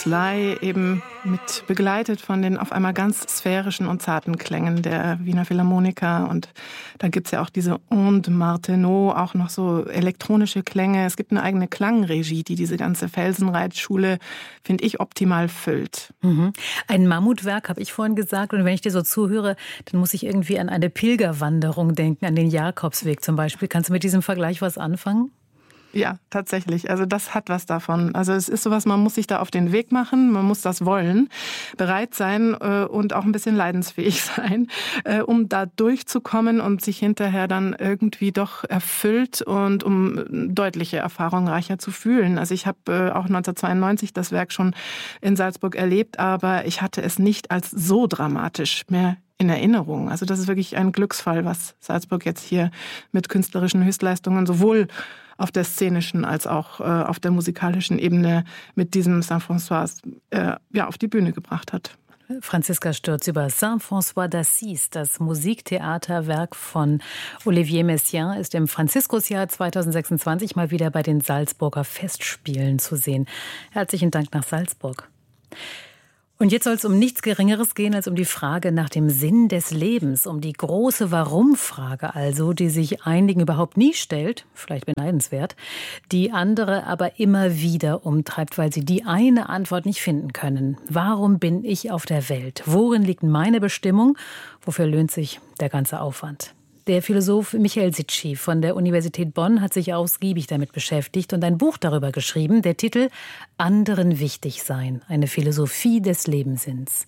Gruselei, eben mit begleitet von den auf einmal ganz sphärischen und zarten Klängen der Wiener Philharmoniker. Und dann gibt's ja auch diese Ondes Martenot, auch noch so elektronische Klänge. Es gibt eine eigene Klangregie, die diese ganze Felsenreitschule, finde ich, optimal füllt. Mhm. Ein Mammutwerk, habe ich vorhin gesagt. Und wenn ich dir so zuhöre, dann muss ich irgendwie an eine Pilgerwanderung denken, an den Jakobsweg zum Beispiel. Kannst du mit diesem Vergleich was anfangen? Ja, tatsächlich. Also das hat was davon. Also es ist sowas, man muss sich da auf den Weg machen, man muss das wollen, bereit sein und auch ein bisschen leidensfähig sein, um da durchzukommen und sich hinterher dann irgendwie doch erfüllt und um deutliche Erfahrungen reicher zu fühlen. Also ich habe auch 1992 das Werk schon in Salzburg erlebt, aber ich hatte es nicht als so dramatisch mehr in Erinnerung. Also das ist wirklich ein Glücksfall, was Salzburg jetzt hier mit künstlerischen Höchstleistungen sowohl auf der szenischen als auch auf der musikalischen Ebene mit diesem Saint-François auf die Bühne gebracht hat. Franziska Stürz über Saint-François d'Assise. Das Musiktheaterwerk von Olivier Messiaen ist im Franziskusjahr 2026 mal wieder bei den Salzburger Festspielen zu sehen. Herzlichen Dank nach Salzburg. Und jetzt soll es um nichts Geringeres gehen als um die Frage nach dem Sinn des Lebens, um die große Warum-Frage also, die sich einigen überhaupt nie stellt, vielleicht beneidenswert, die andere aber immer wieder umtreibt, weil sie die eine Antwort nicht finden können. Warum bin ich auf der Welt? Worin liegt meine Bestimmung? Wofür lohnt sich der ganze Aufwand? Der Philosoph Michael Sitschi von der Universität Bonn hat sich ausgiebig damit beschäftigt und ein Buch darüber geschrieben. Der Titel »Anderen wichtig sein. Eine Philosophie des Lebenssinns«.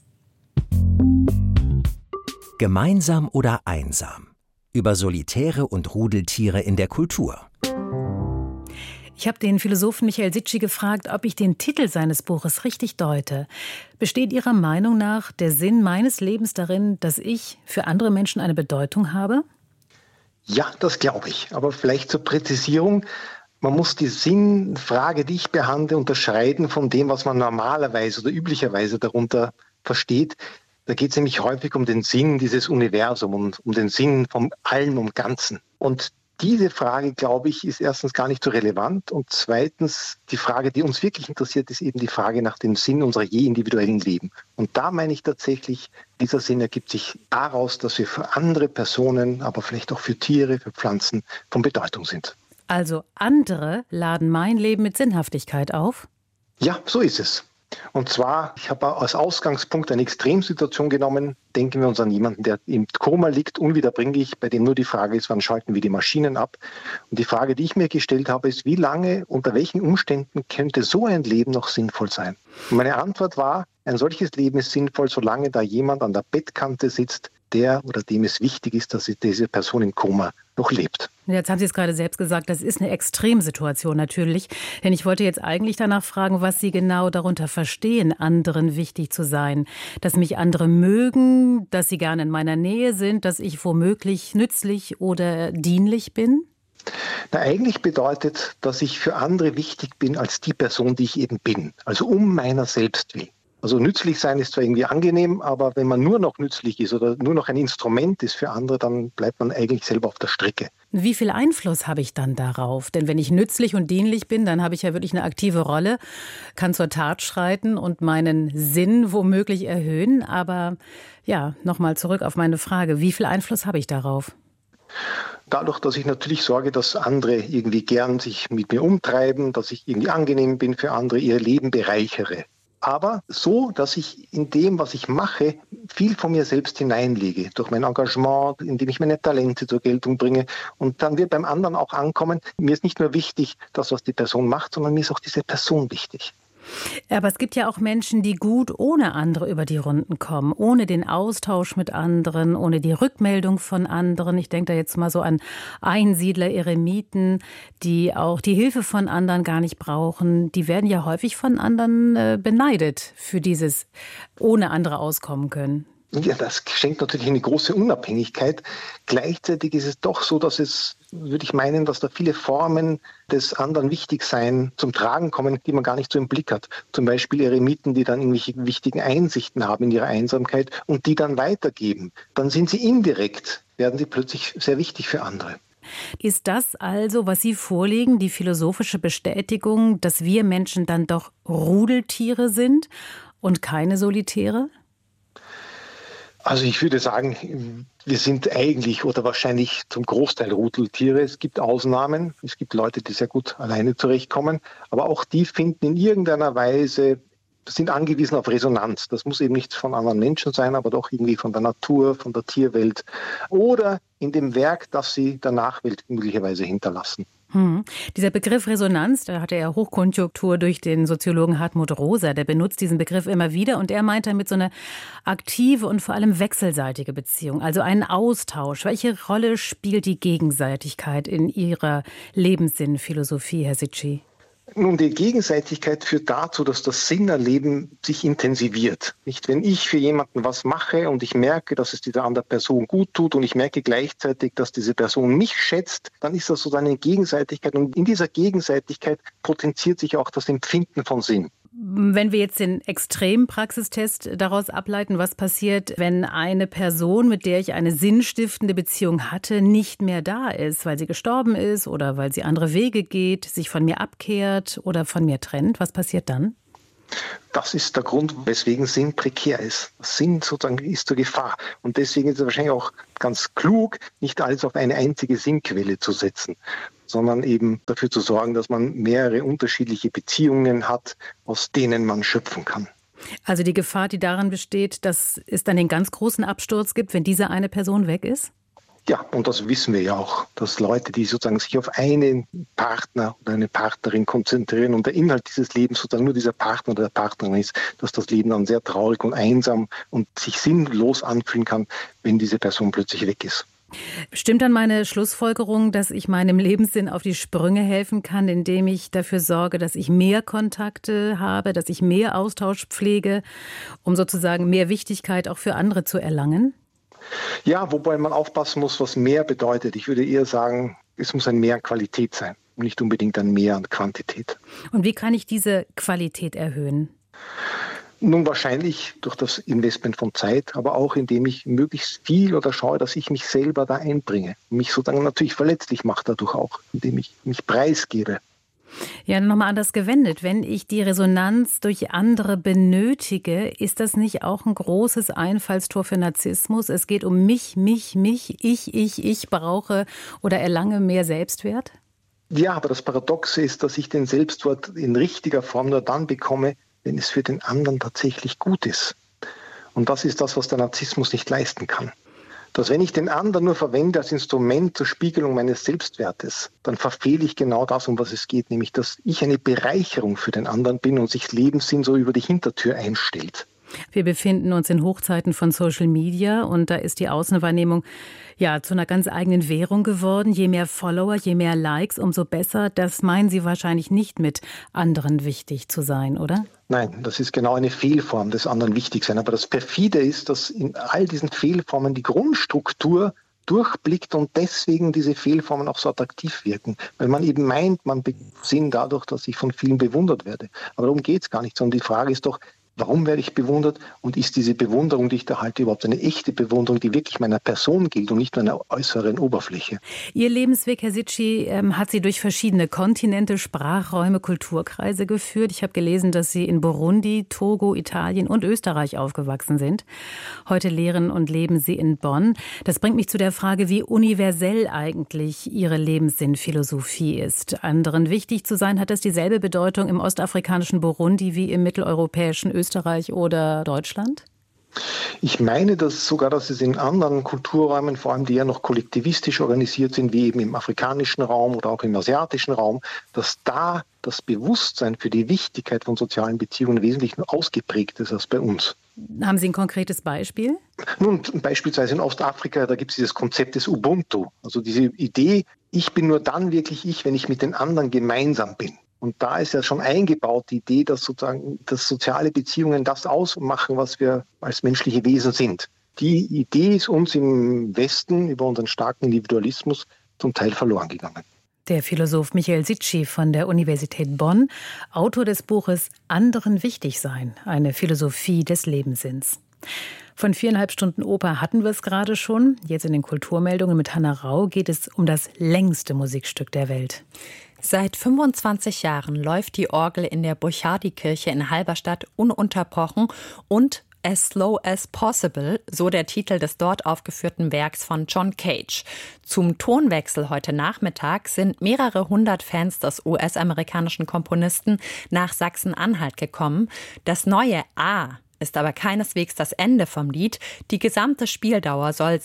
Gemeinsam oder einsam? Über Solitäre und Rudeltiere in der Kultur. Ich habe den Philosophen Michael Sitschi gefragt, ob ich den Titel seines Buches richtig deute. Besteht Ihrer Meinung nach der Sinn meines Lebens darin, dass ich für andere Menschen eine Bedeutung habe? Ja, das glaube ich. Aber vielleicht zur Präzisierung. Man muss die Sinnfrage, die ich behandle, unterscheiden von dem, was man normalerweise oder üblicherweise darunter versteht. Da geht es nämlich häufig um den Sinn dieses Universums und um den Sinn von allem und Ganzen. Und diese Frage, glaube ich, ist erstens gar nicht so relevant und zweitens die Frage, die uns wirklich interessiert, ist eben die Frage nach dem Sinn unserer je individuellen Leben. Und da meine ich tatsächlich, dieser Sinn ergibt sich daraus, dass wir für andere Personen, aber vielleicht auch für Tiere, für Pflanzen von Bedeutung sind. Also andere laden mein Leben mit Sinnhaftigkeit auf? Ja, so ist es. Und zwar, ich habe als Ausgangspunkt eine Extremsituation genommen. Denken wir uns an jemanden, der im Koma liegt, unwiederbringlich, bei dem nur die Frage ist, wann schalten wir die Maschinen ab? Und die Frage, die ich mir gestellt habe, ist, wie lange, unter welchen Umständen könnte so ein Leben noch sinnvoll sein? Und meine Antwort war, ein solches Leben ist sinnvoll, solange da jemand an der Bettkante sitzt, der oder dem es wichtig ist, dass diese Person im Koma noch lebt. Jetzt haben Sie es gerade selbst gesagt, das ist eine Extremsituation natürlich. Denn ich wollte jetzt eigentlich danach fragen, was Sie genau darunter verstehen, anderen wichtig zu sein. Dass mich andere mögen, dass sie gerne in meiner Nähe sind, dass ich womöglich nützlich oder dienlich bin? Na, eigentlich bedeutet, dass ich für andere wichtig bin als die Person, die ich eben bin. Also um meiner selbst willen. Also nützlich sein ist zwar irgendwie angenehm, aber wenn man nur noch nützlich ist oder nur noch ein Instrument ist für andere, dann bleibt man eigentlich selber auf der Strecke. Wie viel Einfluss habe ich dann darauf? Denn wenn ich nützlich und dienlich bin, dann habe ich ja wirklich eine aktive Rolle, kann zur Tat schreiten und meinen Sinn womöglich erhöhen. Aber ja, nochmal zurück auf meine Frage, wie viel Einfluss habe ich darauf? Dadurch, dass ich natürlich sorge, dass andere irgendwie gern sich mit mir umtreiben, dass ich irgendwie angenehm bin für andere, ihr Leben bereichere. Aber so, dass ich in dem, was ich mache, viel von mir selbst hineinlege, durch mein Engagement, indem ich meine Talente zur Geltung bringe. Und dann wird beim anderen auch ankommen, mir ist nicht nur wichtig, das, was die Person macht, sondern mir ist auch diese Person wichtig. Aber es gibt ja auch Menschen, die gut ohne andere über die Runden kommen, ohne den Austausch mit anderen, ohne die Rückmeldung von anderen. Ich denke da jetzt mal so an Einsiedler, Eremiten, die auch die Hilfe von anderen gar nicht brauchen. Die werden ja häufig von anderen beneidet für dieses ohne andere auskommen können. Ja, das schenkt natürlich eine große Unabhängigkeit. Gleichzeitig ist es doch so, dass es, würde ich meinen, dass da viele Formen des anderen Wichtigsein zum Tragen kommen, die man gar nicht so im Blick hat. Zum Beispiel Eremiten, die dann irgendwelche wichtigen Einsichten haben in ihrer Einsamkeit und die dann weitergeben. Dann sind sie indirekt, werden sie plötzlich sehr wichtig für andere. Ist das also, was Sie vorlegen, die philosophische Bestätigung, dass wir Menschen dann doch Rudeltiere sind und keine Solitäre? Also ich würde sagen, wir sind eigentlich oder wahrscheinlich zum Großteil Rudeltiere. Es gibt Ausnahmen. Es gibt Leute, die sehr gut alleine zurechtkommen. Aber auch die finden in irgendeiner Weise, sind angewiesen auf Resonanz. Das muss eben nicht von anderen Menschen sein, aber doch irgendwie von der Natur, von der Tierwelt oder in dem Werk, das sie der Nachwelt möglicherweise hinterlassen. Dieser Begriff Resonanz, da hatte er Hochkonjunktur durch den Soziologen Hartmut Rosa, der benutzt diesen Begriff immer wieder und er meint damit so eine aktive und vor allem wechselseitige Beziehung, also einen Austausch. Welche Rolle spielt die Gegenseitigkeit in Ihrer Lebenssinnphilosophie, Herr Sitchi? Nun, die Gegenseitigkeit führt dazu, dass das Sinnerleben sich intensiviert. Nicht, wenn ich für jemanden was mache und ich merke, dass es dieser anderen Person gut tut und ich merke gleichzeitig, dass diese Person mich schätzt, dann ist das so eine Gegenseitigkeit und in dieser Gegenseitigkeit potenziert sich auch das Empfinden von Sinn. Wenn wir jetzt den Extrempraxistest daraus ableiten, was passiert, wenn eine Person, mit der ich eine sinnstiftende Beziehung hatte, nicht mehr da ist, weil sie gestorben ist oder weil sie andere Wege geht, sich von mir abkehrt oder von mir trennt, was passiert dann? Das ist der Grund, weswegen Sinn prekär ist. Sinn sozusagen ist zur Gefahr. Und deswegen ist es wahrscheinlich auch ganz klug, nicht alles auf eine einzige Sinnquelle zu setzen, sondern eben dafür zu sorgen, dass man mehrere unterschiedliche Beziehungen hat, aus denen man schöpfen kann. Also die Gefahr, die darin besteht, dass es dann den ganz großen Absturz gibt, wenn diese eine Person weg ist? Ja, und das wissen wir ja auch, dass Leute, die sozusagen sich auf einen Partner oder eine Partnerin konzentrieren und der Inhalt dieses Lebens sozusagen nur dieser Partner oder der Partnerin ist, dass das Leben dann sehr traurig und einsam und sich sinnlos anfühlen kann, wenn diese Person plötzlich weg ist. Stimmt dann meine Schlussfolgerung, dass ich meinem Lebenssinn auf die Sprünge helfen kann, indem ich dafür sorge, dass ich mehr Kontakte habe, dass ich mehr Austausch pflege, um sozusagen mehr Wichtigkeit auch für andere zu erlangen? Ja, wobei man aufpassen muss, was mehr bedeutet. Ich würde eher sagen, es muss ein Mehr an Qualität sein und nicht unbedingt ein Mehr an Quantität. Und wie kann ich diese Qualität erhöhen? Nun wahrscheinlich durch das Investment von Zeit, aber auch indem ich möglichst viel oder schaue, dass ich mich selber da einbringe. Mich sozusagen natürlich verletzlich mache dadurch auch, indem ich mich preisgebe. Ja, nochmal anders gewendet. Wenn ich die Resonanz durch andere benötige, ist das nicht auch ein großes Einfallstor für Narzissmus? Es geht um mich, ich brauche oder erlange mehr Selbstwert? Ja, aber das Paradoxe ist, dass ich den Selbstwert in richtiger Form nur dann bekomme, wenn es für den anderen tatsächlich gut ist. Und das ist das, was der Narzissmus nicht leisten kann. Dass wenn ich den anderen nur verwende als Instrument zur Spiegelung meines Selbstwertes, dann verfehle ich genau das, um was es geht, nämlich dass ich eine Bereicherung für den anderen bin und sich Lebenssinn so über die Hintertür einstellt. Wir befinden uns in Hochzeiten von Social Media und da ist die Außenwahrnehmung ja zu einer ganz eigenen Währung geworden. Je mehr Follower, je mehr Likes, umso besser. Das meinen Sie wahrscheinlich nicht mit anderen wichtig zu sein, oder? Nein, das ist genau eine Fehlform des anderen wichtig sein. Aber das Perfide ist, dass in all diesen Fehlformen die Grundstruktur durchblickt und deswegen diese Fehlformen auch so attraktiv wirken. Weil man eben meint, man besinnt dadurch, dass ich von vielen bewundert werde. Aber darum geht es gar nicht, sondern die Frage ist doch, warum werde ich bewundert und ist diese Bewunderung, die ich da halte, überhaupt eine echte Bewunderung, die wirklich meiner Person gilt und nicht meiner äußeren Oberfläche? Ihr Lebensweg, Herr Sitchi, hat Sie durch verschiedene Kontinente, Sprachräume, Kulturkreise geführt. Ich habe gelesen, dass Sie in Burundi, Togo, Italien und Österreich aufgewachsen sind. Heute lehren und leben Sie in Bonn. Das bringt mich zu der Frage, wie universell eigentlich Ihre Lebenssinnphilosophie ist. Anderen wichtig zu sein, hat das dieselbe Bedeutung im ostafrikanischen Burundi wie im mitteleuropäischen Österreich oder Deutschland? Ich meine dass es in anderen Kulturräumen, vor allem die ja noch kollektivistisch organisiert sind, wie eben im afrikanischen Raum oder auch im asiatischen Raum, dass da das Bewusstsein für die Wichtigkeit von sozialen Beziehungen wesentlich ausgeprägt ist als bei uns. Haben Sie ein konkretes Beispiel? Nun, beispielsweise in Ostafrika, da gibt es dieses Konzept des Ubuntu. Also diese Idee, ich bin nur dann wirklich ich, wenn ich mit den anderen gemeinsam bin. Und da ist ja schon eingebaut die Idee, dass sozusagen dass soziale Beziehungen das ausmachen, was wir als menschliche Wesen sind. Die Idee ist uns im Westen über unseren starken Individualismus zum Teil verloren gegangen. Der Philosoph Michael Sitchi von der Universität Bonn, Autor des Buches Anderen wichtig sein, eine Philosophie des Lebenssinns. Von 4,5 Stunden Oper hatten wir es gerade schon. Jetzt in den Kulturmeldungen mit Hanna Rau geht es um das längste Musikstück der Welt. Seit 25 Jahren läuft die Orgel in der Burchardikirche in Halberstadt ununterbrochen und As Slow as Possible, so der Titel des dort aufgeführten Werks von John Cage. Zum Tonwechsel heute Nachmittag sind mehrere hundert Fans des US-amerikanischen Komponisten nach Sachsen-Anhalt gekommen. Das neue A ist aber keineswegs das Ende vom Lied. Die gesamte Spieldauer soll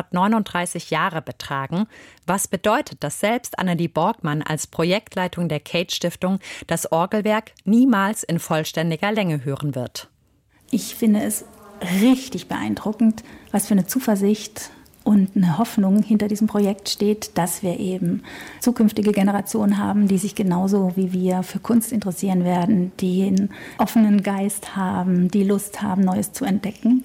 639 Jahre betragen. Was bedeutet, dass selbst Annelie Borgmann als Projektleitung der Cage-Stiftung das Orgelwerk niemals in vollständiger Länge hören wird? Ich finde es richtig beeindruckend, was für eine Zuversicht und eine Hoffnung hinter diesem Projekt steht, dass wir eben zukünftige Generationen haben, die sich genauso wie wir für Kunst interessieren werden, die einen offenen Geist haben, die Lust haben, Neues zu entdecken.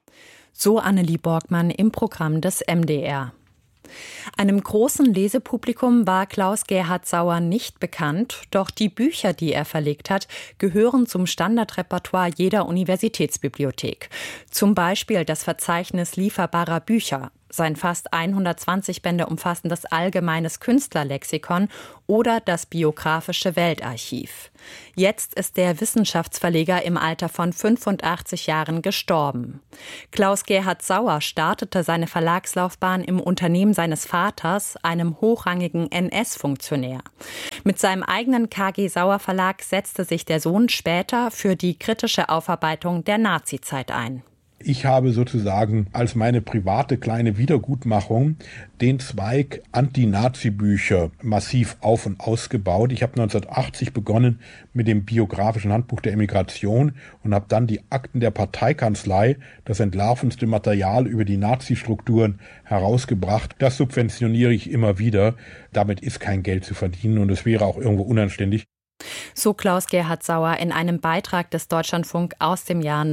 So Annelie Borgmann im Programm des MDR. Einem großen Lesepublikum war Klaus Gerhard Sauer nicht bekannt, doch die Bücher, die er verlegt hat, gehören zum Standardrepertoire jeder Universitätsbibliothek. Zum Beispiel das Verzeichnis lieferbarer Bücher, sein fast 120 Bände umfassendes Allgemeines Künstlerlexikon oder das biografische Weltarchiv. Jetzt ist der Wissenschaftsverleger im Alter von 85 Jahren gestorben. Klaus Gerhard Sauer startete seine Verlagslaufbahn im Unternehmen seines Vaters, einem hochrangigen NS-Funktionär. Mit seinem eigenen KG Sauer Verlag setzte sich der Sohn später für die kritische Aufarbeitung der Nazizeit ein. Ich habe sozusagen als meine private kleine Wiedergutmachung den Zweig Anti-Nazi-Bücher massiv auf- und ausgebaut. Ich habe 1980 begonnen mit dem biografischen Handbuch der Emigration und habe dann die Akten der Parteikanzlei, das entlarvendste Material über die Nazi-Strukturen, herausgebracht. Das subventioniere ich immer wieder. Damit ist kein Geld zu verdienen und es wäre auch irgendwo unanständig. So Klaus Gerhard Sauer in einem Beitrag des Deutschlandfunk aus dem Jahr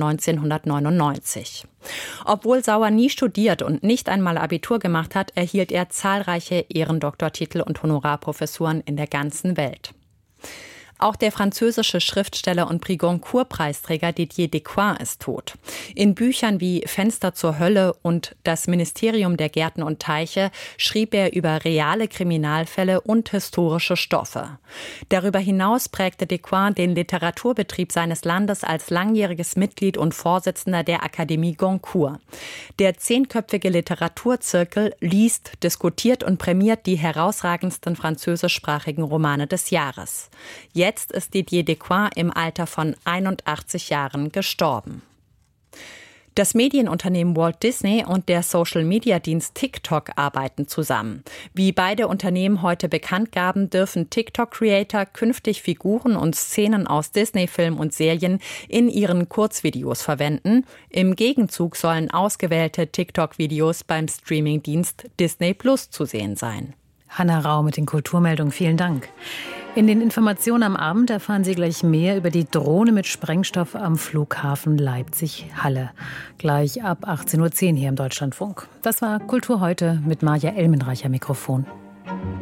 1999. Obwohl Sauer nie studiert und nicht einmal Abitur gemacht hat, erhielt er zahlreiche Ehrendoktortitel und Honorarprofessuren in der ganzen Welt. Auch der französische Schriftsteller und Prix Goncourt-Preisträger Didier Decoing ist tot. In Büchern wie Fenster zur Hölle und Das Ministerium der Gärten und Teiche schrieb er über reale Kriminalfälle und historische Stoffe. Darüber hinaus prägte Decoing den Literaturbetrieb seines Landes als langjähriges Mitglied und Vorsitzender der Akademie Goncourt. Der 10-köpfige Literaturzirkel liest, diskutiert und prämiert die herausragendsten französischsprachigen Romane des Jahres. Jetzt ist Didier Decoing im Alter von 81 Jahren gestorben. Das Medienunternehmen Walt Disney und der Social-Media-Dienst TikTok arbeiten zusammen. Wie beide Unternehmen heute bekannt gaben, dürfen TikTok-Creator künftig Figuren und Szenen aus Disney-Filmen und Serien in ihren Kurzvideos verwenden. Im Gegenzug sollen ausgewählte TikTok-Videos beim Streamingdienst Disney Plus zu sehen sein. Hanna Rau mit den Kulturmeldungen. Vielen Dank. In den Informationen am Abend erfahren Sie gleich mehr über die Drohne mit Sprengstoff am Flughafen Leipzig-Halle. Gleich ab 18:10 Uhr hier im Deutschlandfunk. Das war Kultur heute mit Maja Elmenreich am Mikrofon.